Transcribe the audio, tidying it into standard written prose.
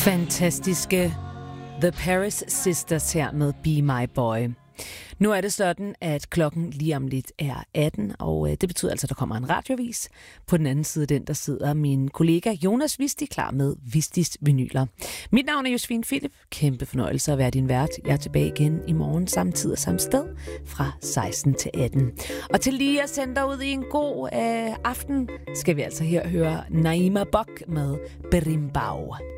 Fantastiske The Paris Sisters her med Be My Boy. Nu er det sådan, at klokken lige om lidt er 18, og det betyder altså, at der kommer en radiovis. På den anden side den, der sidder min kollega Jonas Visti klar med Vistis vinyler. Mit navn er Josefine Philip. Kæmpe fornøjelse at være din vært. Jeg er tilbage igen i morgen samme tid og samme sted fra 16 til 18. Og til lige at sende dig ud i en god aften, skal vi altså her høre Naima Bok med Berimbau.